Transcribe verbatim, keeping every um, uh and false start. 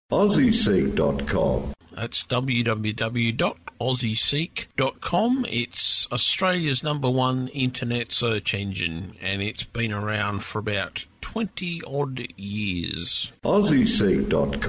Aussie Seek dot com. That's w w w dot aussie seek dot com. It's Australia's number one internet search engine, and it's been around for about twenty odd years. Aussie Seek dot com.